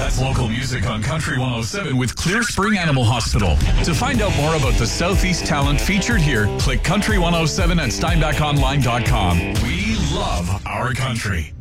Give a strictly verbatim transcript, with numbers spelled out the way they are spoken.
That's local music on Country one oh seven with Clear Spring Animal Hospital. To find out more about the Southeast talent featured here, click country one oh seven at steinbach online dot com. We love our country.